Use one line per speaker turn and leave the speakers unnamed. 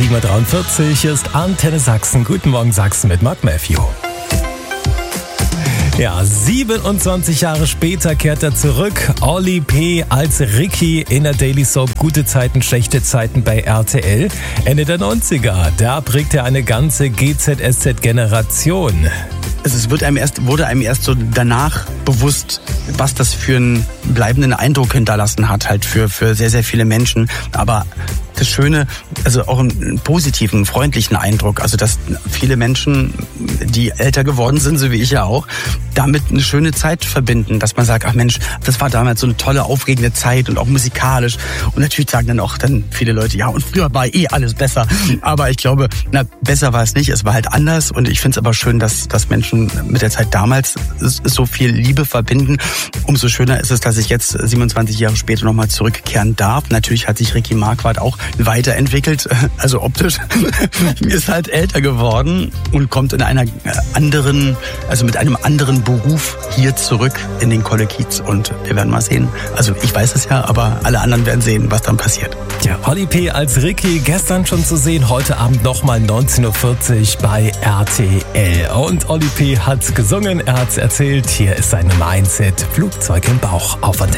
7.43 Uhr, hier ist Antenne Sachsen. Guten Morgen Sachsen mit Mark Matthew. Ja, 27 Jahre später kehrt er zurück. Oli P. als Ricky in der Daily Soap Gute Zeiten, schlechte Zeiten bei RTL. Ende der 90er, da prägt er eine ganze GZSZ-Generation.
Es wurde einem erst so danach bewusst, was das für einen bleibenden Eindruck hinterlassen hat, halt für sehr, sehr viele Menschen. Aber das Schöne, also auch einen positiven, freundlichen Eindruck, also dass viele Menschen, die älter geworden sind, so wie ich ja auch, damit eine schöne Zeit verbinden, dass man sagt, ach Mensch, das war damals so eine tolle, aufregende Zeit und auch musikalisch. Und natürlich sagen dann auch viele Leute, ja, und früher war alles besser. Aber ich glaube, besser war es nicht, es war halt anders. Und ich finde es aber schön, dass Menschen mit der Zeit damals so viel Liebe verbinden. Umso schöner ist es, dass ich jetzt 27 Jahre später nochmal zurückkehren darf. Natürlich hat sich Ricky Marquardt auch weiterentwickelt, also optisch, ist halt älter geworden und kommt in einer anderen, also mit einem anderen Beruf hier zurück in den Kollekiez und wir werden mal sehen. Also ich weiß es ja, aber alle anderen werden sehen, was dann passiert.
Ja, Oli P. als Ricky, gestern schon zu sehen, heute Abend nochmal 19.40 Uhr bei RTL. Und Oli P. hat gesungen, er hat erzählt, hier ist sein Nummer 1 Hit, Flugzeug im Bauch auf Antenne.